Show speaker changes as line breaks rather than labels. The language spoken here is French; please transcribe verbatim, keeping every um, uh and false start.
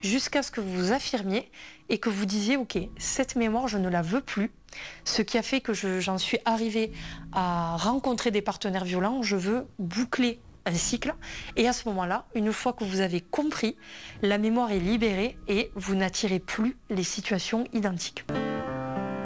jusqu'à ce que vous vous affirmiez et que vous disiez, ok, cette mémoire, je ne la veux plus. Ce qui a fait que je- j'en suis arrivée à rencontrer des partenaires violents, je veux boucler un cycle. Et à ce moment-là, une fois que vous avez compris, la mémoire est libérée et vous n'attirez plus les situations identiques.